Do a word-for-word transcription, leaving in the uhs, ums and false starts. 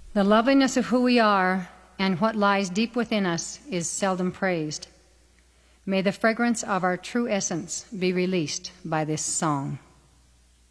The loveliness of who we are and what lies deep within us is seldom praised. May the fragrance of our true essence be released by this song.